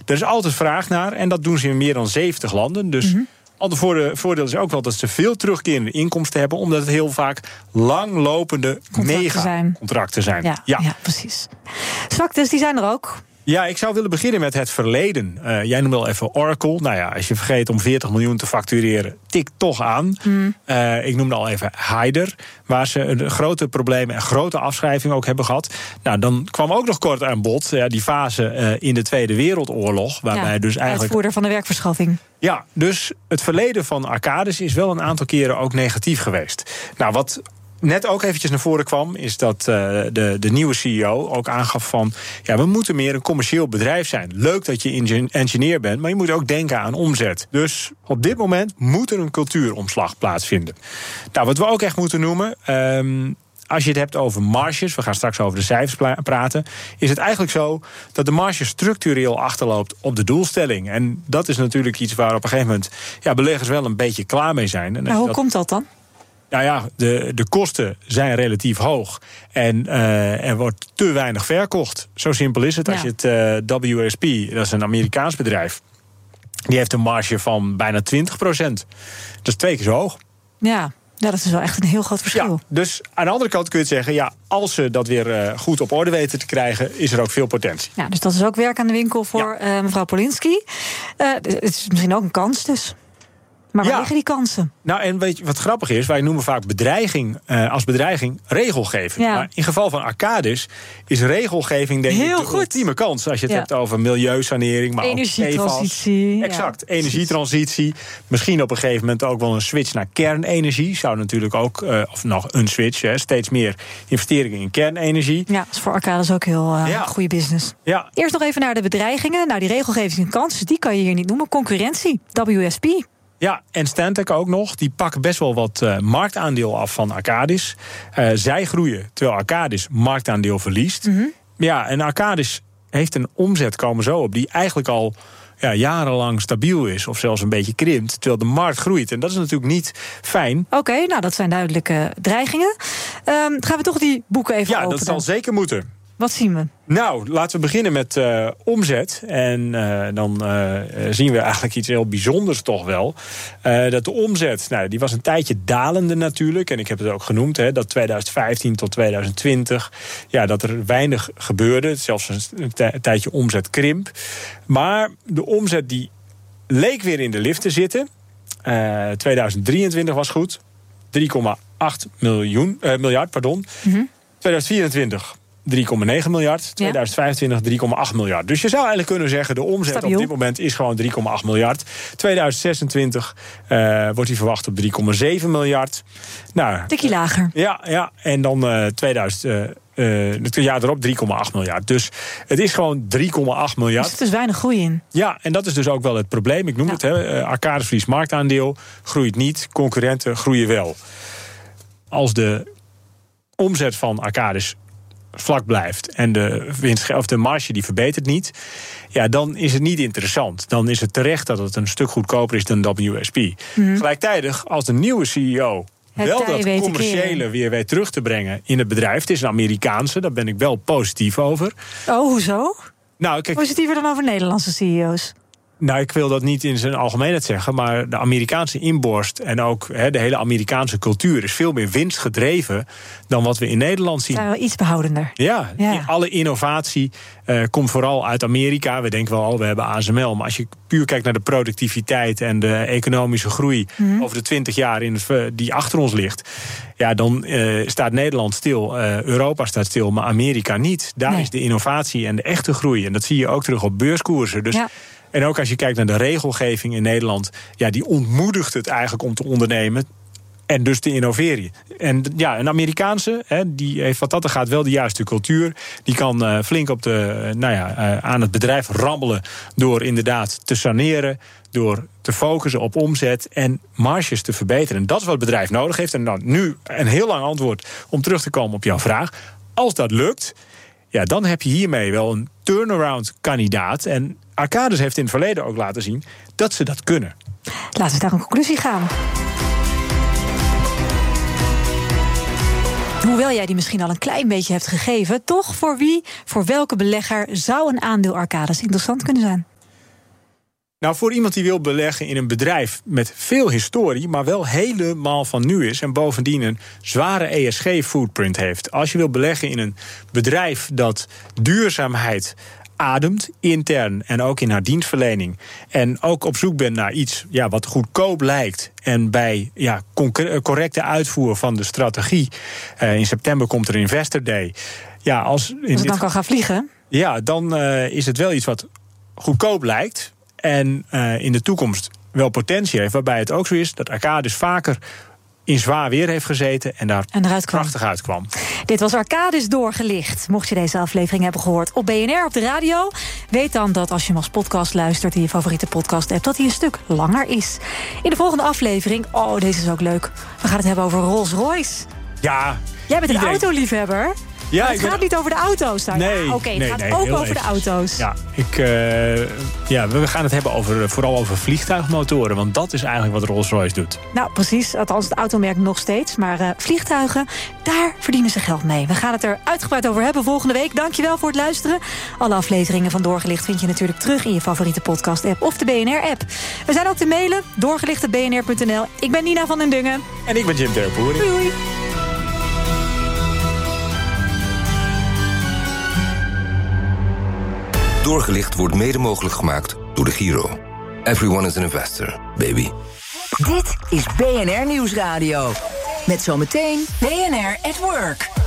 Er is altijd vraag naar en dat doen ze in meer dan 70 landen. Dus ander voordeel is ook wel dat ze veel terugkerende inkomsten hebben, omdat het heel vaak langlopende mega-contracten zijn. Ja, precies. Zwaktes, die zijn er ook. Ja, ik zou willen beginnen met het verleden. Jij noemde al even Oracle. Nou ja, als je vergeet om 40 miljoen te factureren, tikt toch aan. Ik noemde al even Haider, waar ze een grote problemen en grote afschrijving ook hebben gehad. Nou, dan kwam ook nog kort aan bod die fase in de Tweede Wereldoorlog, waarbij dus eigenlijk uitvoerder van de werkverschaffing. Ja, dus het verleden van Arcadis is wel een aantal keren ook negatief geweest. Nou, wat net ook eventjes naar voren kwam, is dat de nieuwe CEO ook aangaf van, we moeten meer een commercieel bedrijf zijn. Leuk dat je engineer bent, maar je moet ook denken aan omzet. Dus op dit moment moet er een cultuuromslag plaatsvinden. Nou, wat we ook echt moeten noemen, als je het hebt over marges, we gaan straks over de cijfers praten, is het eigenlijk zo dat de marge structureel achterloopt op de doelstelling. En dat is natuurlijk iets waar op een gegeven moment beleggers wel een beetje klaar mee zijn. En hoe komt dat dan? Nou ja, de kosten zijn relatief hoog. En er wordt te weinig verkocht. Zo simpel is het. Als je het WSP, dat is een Amerikaans bedrijf, die heeft een marge van bijna 20%. Dat is 2 keer zo hoog. Ja, dat is wel echt een heel groot verschil. Ja, dus aan de andere kant kun je zeggen, als ze dat weer goed op orde weten te krijgen, is er ook veel potentie. Ja, dus dat is ook werk aan de winkel voor mevrouw Polinsky. Het is misschien ook een kans dus. Maar waar liggen die kansen? Nou, en weet je wat grappig is? Wij noemen vaak bedreiging als bedreiging regelgeving. Ja. Maar in geval van Arcadis is regelgeving denk ik de ultieme kans. Als je het hebt over milieusanering, maar energietransitie. Exact, energietransitie. Misschien op een gegeven moment ook wel een switch naar kernenergie. Zou natuurlijk ook, of nog een switch, steeds meer investeringen in kernenergie. Ja, dat is voor Arcadis ook heel goede business. Ja. Eerst nog even naar de bedreigingen. Nou, die regelgeving en kansen, die kan je hier niet noemen. Concurrentie, WSP. Ja, en Stantec ook nog. Die pakken best wel wat marktaandeel af van Arcadis. Zij groeien, terwijl Arcadis marktaandeel verliest. Ja, en Arcadis heeft een omzet komen zo op die eigenlijk al jarenlang stabiel is, of zelfs een beetje krimpt, terwijl de markt groeit. En dat is natuurlijk niet fijn. Oké, nou dat zijn duidelijke dreigingen. Gaan we toch die boeken even openen? Ja, dat zal zeker moeten. Wat zien we? Nou, laten we beginnen met omzet. En dan zien we eigenlijk iets heel bijzonders toch wel. Dat de omzet, die was een tijdje dalende natuurlijk. En ik heb het ook genoemd, dat 2015 tot 2020... dat er weinig gebeurde. Zelfs een tijdje omzetkrimp. Maar de omzet die leek weer in de lift te zitten. 2023 was goed. 3,8 miljard. 2024... 3,9 miljard, 2025 3,8 miljard. Dus je zou eigenlijk kunnen zeggen, de omzet op dit moment is gewoon 3,8 miljard. 2026 wordt die verwacht op 3,7 miljard. Nou, tikkie lager. Ja, en dan het jaar erop 3,8 miljard. Dus het is gewoon 3,8 miljard. Dus er is weinig groei in. Ja, en dat is dus ook wel het probleem. Ik noem het, Arcadis verliest marktaandeel, groeit niet, concurrenten groeien wel. Als de omzet van Arcadis vlak blijft en de marge die verbetert niet, dan is het niet interessant. Dan is het terecht dat het een stuk goedkoper is dan WSP. Gelijktijdig, als de nieuwe CEO wel dat commerciële weer weet terug te brengen in het bedrijf, het is een Amerikaanse, daar ben ik wel positief over. Oh, hoezo? Nou, kijk, positiever dan over Nederlandse CEO's? Nou, ik wil dat niet in zijn algemeenheid zeggen, maar de Amerikaanse inborst en ook de hele Amerikaanse cultuur is veel meer winstgedreven dan wat we in Nederland zien. Zijn wel iets behoudender. Ja. Alle innovatie komt vooral uit Amerika. We denken wel, we hebben ASML, maar als je puur kijkt naar de productiviteit en de economische groei over de 20 jaar die achter ons ligt, dan staat Nederland stil, Europa staat stil, maar Amerika niet. Daar is de innovatie en de echte groei. En dat zie je ook terug op beurskoersen. Dus en ook als je kijkt naar de regelgeving in Nederland, die ontmoedigt het eigenlijk om te ondernemen en dus te innoveren. En een Amerikaanse, die heeft wat dat er gaat wel de juiste cultuur. Die kan flink op aan het bedrijf rammelen door inderdaad te saneren, door te focussen op omzet en marges te verbeteren. En dat is wat het bedrijf nodig heeft. En dan nu een heel lang antwoord om terug te komen op jouw vraag. Als dat lukt, dan heb je hiermee wel een turnaround kandidaat. En Arcadis heeft in het verleden ook laten zien dat ze dat kunnen. Laten we naar een conclusie gaan. Hoewel jij die misschien al een klein beetje hebt gegeven, toch voor welke belegger zou een aandeel Arcadis interessant kunnen zijn? Nou, voor iemand die wil beleggen in een bedrijf met veel historie, maar wel helemaal van nu is en bovendien een zware ESG-footprint heeft. Als je wil beleggen in een bedrijf dat duurzaamheid ademt, intern en ook in haar dienstverlening, en ook op zoek bent naar iets wat goedkoop lijkt en bij correcte uitvoer van de strategie. In september komt er Investor Day. Ja, als het dan kan gaan vliegen. Ja, dan is het wel iets wat goedkoop lijkt en in de toekomst wel potentie heeft, waarbij het ook zo is dat Arcadis vaker in zwaar weer heeft gezeten en daar prachtig uitkwam. Dit was Arcadis doorgelicht. Mocht je deze aflevering hebben gehoord op BNR, op de radio, weet dan dat als je hem als podcast luistert in je favoriete podcast app, dat hij een stuk langer is. In de volgende aflevering, deze is ook leuk, we gaan het hebben over Rolls-Royce. Ja. Jij bent een autoliefhebber. Ja, het gaat niet over de auto's dan. Nee, het gaat ook over de auto's. Ja, we gaan het hebben vooral over vliegtuigmotoren, want dat is eigenlijk wat Rolls-Royce doet. Nou, precies. Althans, het automerk nog steeds. Maar vliegtuigen, daar verdienen ze geld mee. We gaan het er uitgebreid over hebben volgende week. Dankjewel voor het luisteren. Alle afleveringen van Doorgelicht vind je natuurlijk terug in je favoriete podcast-app of de BNR-app. We zijn ook te mailen, doorgelicht@bnr.nl. Ik ben Nina van den Dungen. En ik ben Jim Terpoer. Doei. Doorgelicht wordt mede mogelijk gemaakt door de Giro. Everyone is an investor, baby. Dit is BNR Nieuwsradio. Met zometeen BNR at Work.